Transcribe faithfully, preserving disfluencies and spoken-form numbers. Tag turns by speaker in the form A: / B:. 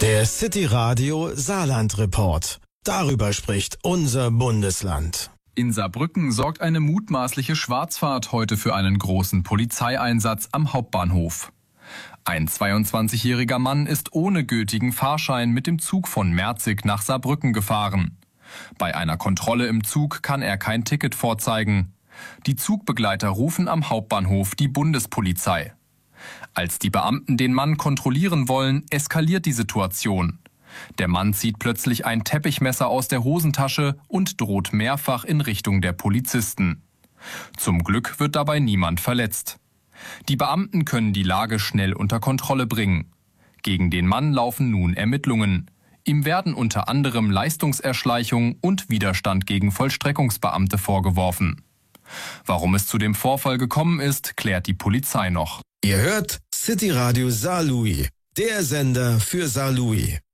A: Der City Radio Saarland Report. Darüber spricht unser Bundesland.
B: In Saarbrücken sorgt eine mutmaßliche Schwarzfahrt heute für einen großen Polizeieinsatz am Hauptbahnhof. Ein zweiundzwanzigjähriger Mann ist ohne gültigen Fahrschein mit dem Zug von Merzig nach Saarbrücken gefahren. Bei einer Kontrolle im Zug kann er kein Ticket vorzeigen. Die Zugbegleiter rufen am Hauptbahnhof die Bundespolizei. Als die Beamten den Mann kontrollieren wollen, eskaliert die Situation. Der Mann zieht plötzlich ein Teppichmesser aus der Hosentasche und droht mehrfach in Richtung der Polizisten. Zum Glück wird dabei niemand verletzt. Die Beamten können die Lage schnell unter Kontrolle bringen. Gegen den Mann laufen nun Ermittlungen. Ihm werden unter anderem Leistungserschleichung und Widerstand gegen Vollstreckungsbeamte vorgeworfen. Warum es zu dem Vorfall gekommen ist, klärt die Polizei noch.
A: Ihr hört City Radio Saarlouis, der Sender für Saarlouis.